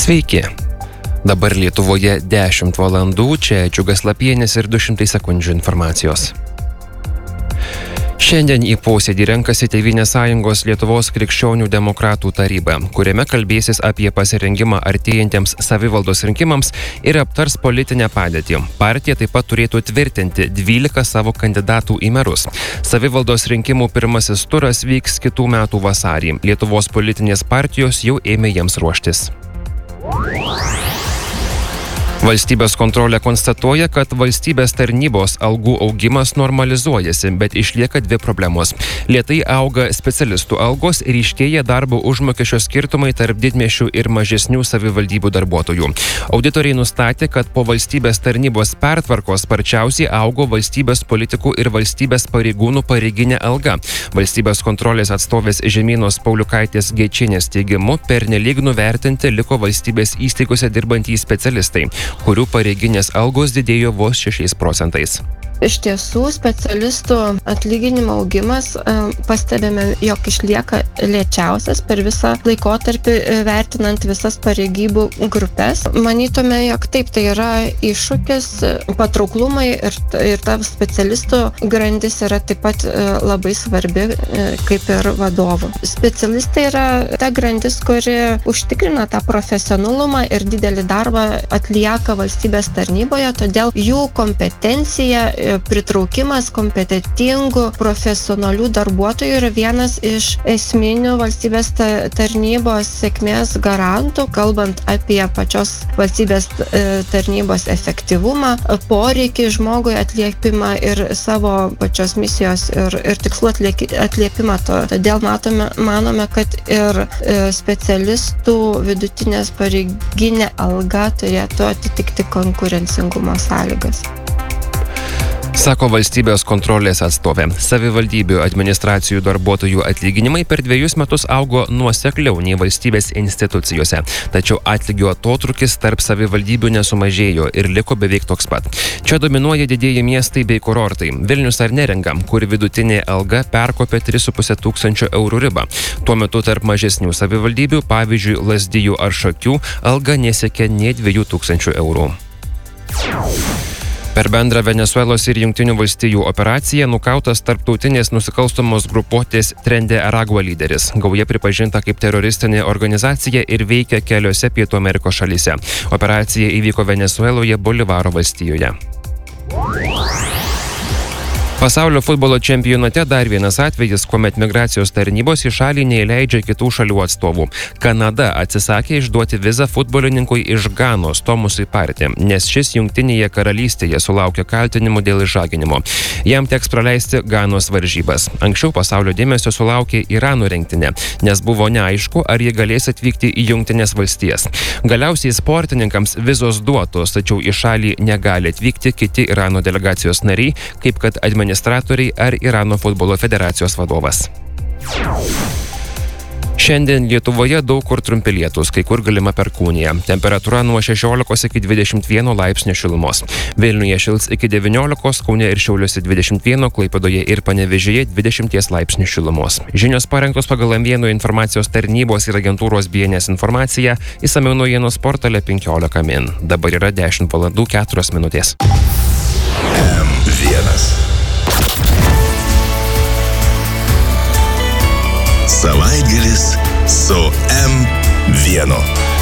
Sveiki. Dabar Lietuvoje 10 valandų, čia Džiugas Lapienis ir 200 sekundžių informacijos. Šiandien į posėdį renkasi Tėvynės sąjungos Lietuvos krikščionių demokratų taryba, kuriame kalbėsis apie pasirengimą artėjantiems savivaldos rinkimams ir aptars politinę padėtį. Partija taip pat turėtų tvirtinti 12 savo kandidatų į merus. Savivaldos rinkimų pirmasis turas vyks kitų metų vasarį. Lietuvos politinės partijos jau ėmė jiems ruoštis. Valstybės kontrolė konstatuoja, kad valstybės tarnybos algų augimas normalizuojasi, bet išlieka dvi problemos. Lėtai auga specialistų algos ir ryškėja darbo užmokesčio skirtumai tarp didmiesčių ir mažesnių savivaldybių darbuotojų. Auditoriai nustatė, kad po valstybės tarnybos pertvarkos sparčiausiai augo valstybės politikų ir valstybės pareigūnų pareiginė alga. Valstybės kontrolės atstovės Žemynos Pauliukaitės Gečinės teigimu, pernelyg nuvertinti liko valstybės įstaigose dirbantys specialistai, kurių pareiginės algos didėjo vos 6%. Iš tiesų, specialistų atlyginimo augimas pastebėme, jog išlieka lėčiausias per visą laikotarpį vertinant visas pareigybų grupės. Manytume, jog taip, tai yra iššūkis, patrauklumai ir ta specialistų grandis yra taip pat labai svarbi kaip ir vadovų. Specialistai yra ta grandis, kuri užtikrina tą profesionalumą ir didelį darbą atlieka valstybės tarnyboje, todėl jų kompetencija, pritraukimas kompetentingų profesionalių darbuotojų yra vienas iš esminių valstybės tarnybos sėkmės garantų, kalbant apie pačios valstybės tarnybos efektyvumą, poreikį žmogui atliepimą ir savo pačios misijos ir tikslų atliepimą. Todėl manome, kad ir specialistų vidutinės pareiginė alga turėtų atitikti konkurencingumo sąlygas. Sako valstybės kontrolės atstovė. Savivaldybių administracijų darbuotojų atlyginimai per 2 metus augo nuosekliau nei valstybės institucijose. Tačiau atlygio atotrūkis tarp savivaldybių nesumažėjo ir liko beveik toks pat. Čia dominuoja didieji miestai bei kurortai. Vilnius ar Neringa, kur vidutinė alga perkopė 3,5 tūkstančio eurų ribą. Tuo metu tarp mažesnių savivaldybių, pavyzdžiui, Lazdijų ar Šakių, alga nesiekė nė 2 tūkstančių eurų. Per bendrą Venesuelos ir Jungtinių valstijų operaciją nukautas tarptautinės nusikalstamos grupuotės Tren de Aragua lyderis. Gauja pripažinta kaip teroristinė organizacija ir veikia keliose Pietų Amerikos šalyse. Operacija įvyko Venesueloje, Bolivaro valstijoje. Pasaulio futbolo čempionate dar vienas atvejis, kuomet migracijos tarnybos į šalį neįleidžia kitų šalių atstovų. Kanada atsisakė išduoti vizą futbolininkui iš Ganos Tomusui Partey, nes šis Jungtinėje karalystėje sulaukė kaltinimų dėl išžaginimo. Jam teks praleisti Ganos varžybas. Anksčiau pasaulio dėmesio sulaukė Irano rinktinė, nes buvo neaišku, ar jie galės atvykti į Jungtinės valstijas. Galiausiai sportininkams vizos duotos, tačiau į šalį negali atvykti kiti Irano delegacijos nariai, kaip kad administratoriai ar Irano futbolo federacijos vadovas. Šiandien Lietuvoje daug kur trumpi lietūs, kai kur galima perkūnija. Temperatūra nuo 16 iki 21 laipsnių šilumos. Vilniuje šils iki 19, Kaune ir Šiauliuose 21, Klaipėdoje ir Panevėžyje 20 laipsnių šilumos. Žinios parengtos pagal M1 informacijos tarnybos ir agentūros BNS informaciją, išsamiau naujienos portale 15 min. Dabar yra 10 valandų 4 minutės. M1. Savaitgalis su M1.